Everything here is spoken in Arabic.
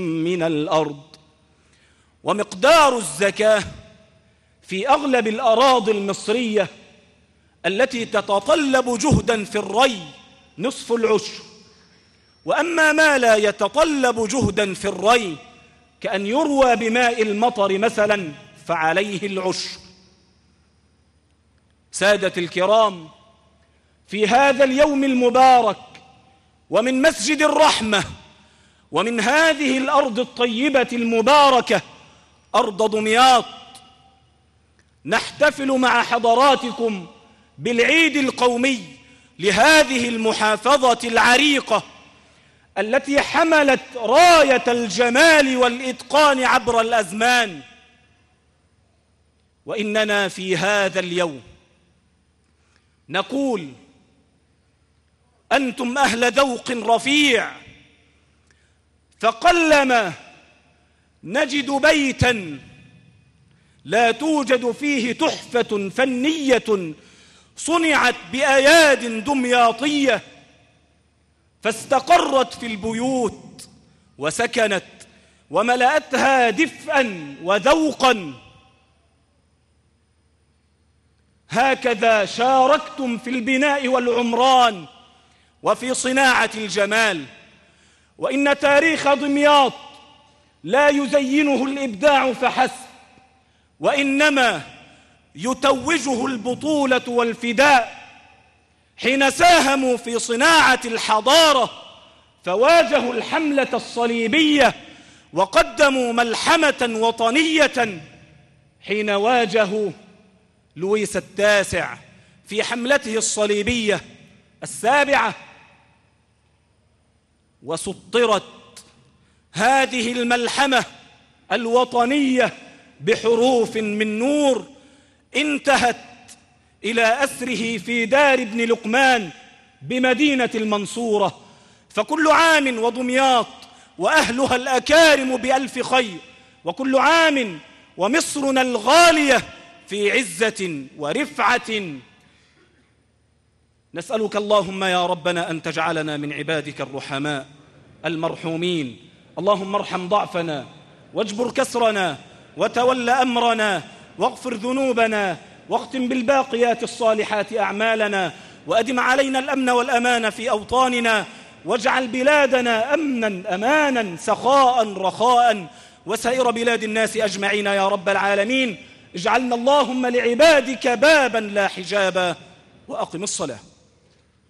من الأرض. ومقدار الزكاة في أغلب الأراضي المصرية التي تتطلب جهدا في الري نصف العشر، وأما ما لا يتطلب جهدا في الري كأن يروى بماء المطر مثلا فعليه العشر. سادة الكرام، في هذا اليوم المبارك ومن مسجد الرحمة ومن هذه الأرض الطيبة المباركة أرض دمياط نحتفل مع حضراتكم بالعيد القومي لهذه المحافظة العريقة التي حملت راية الجمال والإتقان عبر الأزمان. وإننا في هذا اليوم نقول: أنتم أهل ذوق رفيع، فقلما نجد بيتا لا توجد فيه تحفة فنية صنعت بأياد دمياطية فاستقرت في البيوت وسكنت وملأتها دفئا وذوقا. هكذا شاركتم في البناء والعمران وفي صناعة الجمال. وإن تاريخ دمياط لا يزينه الإبداع فحسب، وإنما يتوجه البطولة والفداء حين ساهموا في صناعة الحضارة فواجهوا الحملة الصليبية وقدموا ملحمة وطنية حين واجهوا لويس التاسع في حملته الصليبية السابعة. وسطرت هذه الملحمة الوطنية بحروف من نور انتهت إلى أسره في دار ابن لقمان بمدينة المنصورة. فكل عام ودمياط وأهلها الأكارم بألف خير، وكل عام ومصرنا الغالية في عزة ورفعة. نسألك اللهم يا ربنا أن تجعلنا من عبادك الرحماء المرحومين. اللهم ارحم ضعفنا واجبر كسرنا وتول أمرنا واغفر ذنوبنا واختم بالباقيات الصالحات أعمالنا، وأدم علينا الأمن والأمان في أوطاننا، واجعل بلادنا أمنا أمانا سخاء رخاء وسائر بلاد الناس أجمعين يا رب العالمين. اجعلنا اللهم لعبادك بابا لا حجابا. وأقم الصلاة.